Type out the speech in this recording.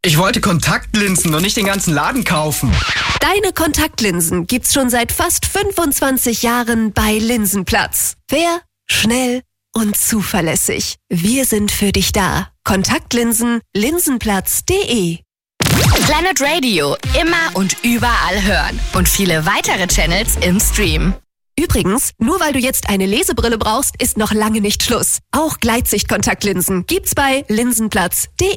Ich wollte Kontaktlinsen und nicht den ganzen Laden kaufen. Deine Kontaktlinsen gibt's schon seit fast 25 Jahren bei Linsenplatz. Fair, schnell und zuverlässig. Wir sind für dich da. Kontaktlinsen, linsenplatz.de. Planet Radio, immer und überall hören. Und viele weitere Channels im Stream. Übrigens, nur weil du jetzt eine Lesebrille brauchst, ist noch lange nicht Schluss. Auch Gleitsicht-Kontaktlinsen gibt's bei linsenplatz.de.